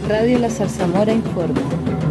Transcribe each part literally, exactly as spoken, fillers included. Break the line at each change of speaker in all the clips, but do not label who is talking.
Radio La Zarzamora informa.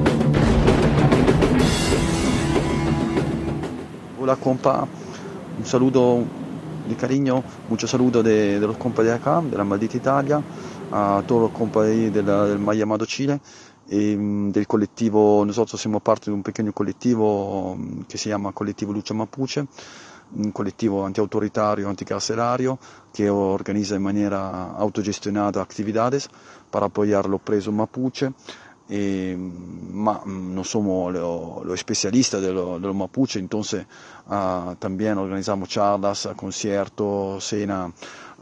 Hola compa, un saludo de cariño, mucho saludo de, de los compas de acá, de la maldita Italia, a todos los compas de, de la, del mal llamado Chile, y del colectivo. Nosotros somos parte de un pequeño colectivo que se llama Colectivo Lucha Mapuche, un colectivo antiautoritario, anticarcelario, que organiza en manera autogestionada actividades para apoyar a los presos mapuche. Eh, ma no somos los lo especialistas de los lo mapuche, entonces uh, también organizamos charlas, conciertos, cena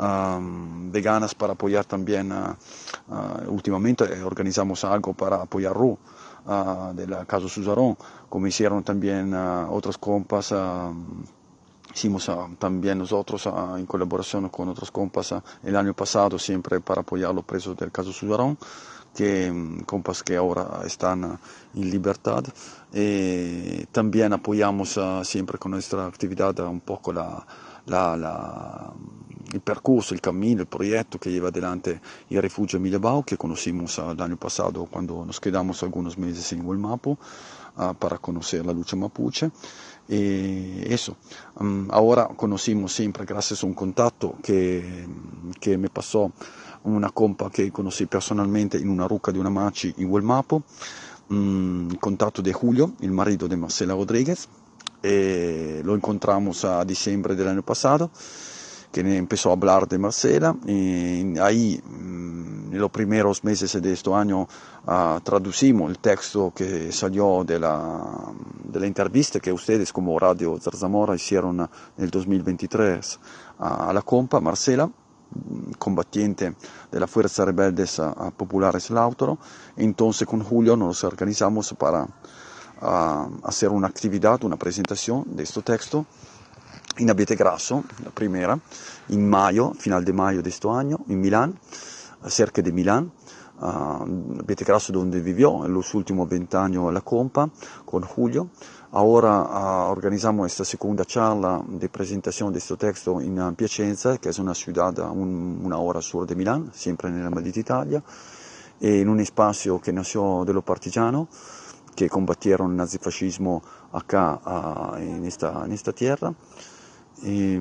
uh, veganas para apoyar también. Uh, uh, últimamente organizamos algo para apoyar Ru uh, del caso Susarón, como hicieron también uh, otras compas. Uh, Hicimos uh, también nosotros uh, en colaboración con otros compas uh, el año pasado, siempre para apoyar a los presos del caso Susarón, que um, compas que ahora están uh, en libertad. Eh, también apoyamos uh, siempre con nuestra actividad uh, un poco la, la, la, el percurso, el camino, el proyecto que lleva adelante el refugio Milebao, que conocimos uh, el año pasado cuando nos quedamos algunos meses en Huelmapo uh, para conocer la lucha mapuche. Y eso, um, ahora conocimos siempre gracias a un contacto que, que me pasó una compa que conocí personalmente en una ruca de una machi en Huelmapo, um, contacto de Julio, el marido de Marcela Rodríguez, y lo encontramos a diciembre del año pasado, que empezó a hablar de Marcela, y ahí en los primeros meses de este año uh, traducimos el texto que salió de la, de la entrevista que ustedes como Radio Zarzamora hicieron en el dos mil veintitrés uh, a la compa Marcela, combatiente de la Fuerza Rebeldes uh, Populares Lautaro. Entonces con Julio nos organizamos para uh, hacer una actividad, una presentación de este texto en Abietegrasso, la primera, en mayo, final de mayo de este año, en Milán, cerca de Milán, uh, Abietegrasso donde vivió en los últimos veinte años la compa, con Julio. Ahora uh, organizamos esta segunda charla de presentación de este texto en uh, Piacenza, que es una ciudad a un, una hora sur de Milán, siempre en la maldita Italia, en un espacio que nació de los partisanos, que combatieron el nazifascismo acá uh, en, esta, en esta tierra. Y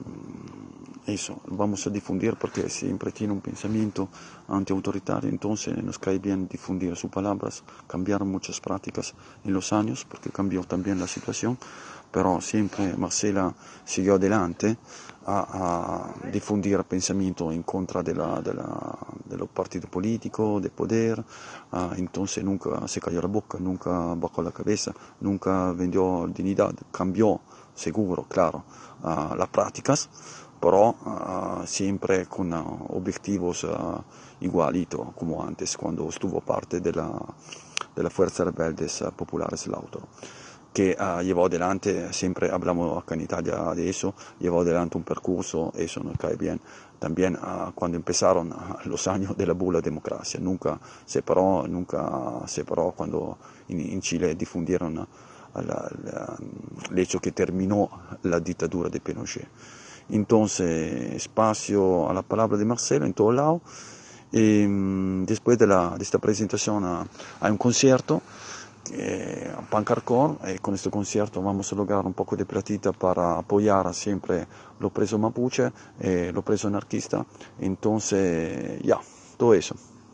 eso vamos a difundir porque siempre tiene un pensamiento antiautoritario, entonces nos cae bien difundir sus palabras. Cambiaron muchas prácticas en los años porque cambió también la situación, pero siempre Marcela siguió adelante a, a difundir pensamiento en contra de, la, de, la, de los partidos políticos, de poder. Uh, entonces nunca se cayó la boca, nunca bajó la cabeza, nunca vendió dignidad, cambió seguro, claro, uh, las prácticas, pero uh, siempre con uh, objetivos uh, igualitos como antes, cuando estuvo parte de la, de la Fuerza Rebeldes uh, Populares Lautaro, que uh, llevó adelante, siempre hablamos acá en Italia de eso, llevó adelante un percurso, eso nos cae bien, también uh, cuando empezaron uh, los años de la bulla democracia, nunca se paró, nunca se paró cuando en, en Chile difundieron uh, La, la, el hecho que terminó la dictadura de Pinochet. Entonces, espacio a la palabra de Marcelo en todo lado. Y, después de, la, de esta presentación uh, hay un concierto, eh, Punk Hardcore, y con este concierto vamos a lograr un poco de platita para apoyar siempre los presos mapuche, eh, los presos anarquistas. Entonces, ya, yeah, todo eso.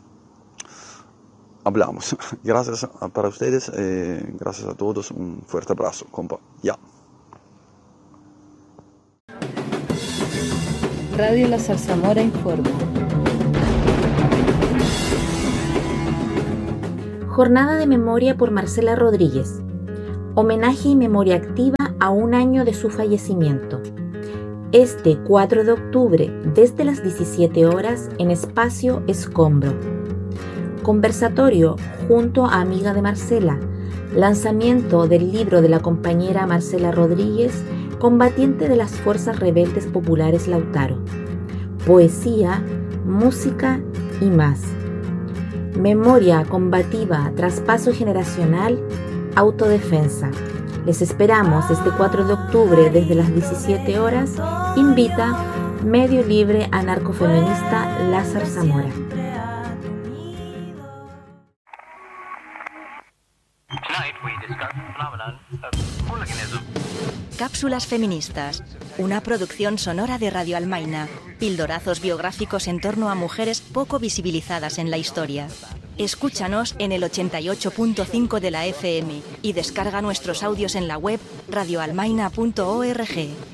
Hablamos. Gracias para ustedes, eh, gracias a todos, un fuerte abrazo, compa. Ya.
Radio La Zarzamora informa.
Jornada de memoria por Marcela Rodríguez. Homenaje y memoria activa a un año de su fallecimiento. Este cuatro de octubre, desde las diecisiete horas, en Espacio Escombro. Conversatorio junto a amiga de Marcela. Lanzamiento del libro de la compañera Marcela Rodríguez, combatiente de las Fuerzas Rebeldes Populares Lautaro. Poesía, música y más. Memoria combativa, traspaso generacional, autodefensa. Les esperamos este cuatro de octubre desde las diecisiete horas. Invita Medio Libre Anarcofeminista La Zarzamora.
Cápsulas feministas, una producción sonora de Radio Almaina, pildorazos biográficos en torno a mujeres poco visibilizadas en la historia. Escúchanos en el ochenta y ocho punto cinco de la F M y descarga nuestros audios en la web radio almaina punto org.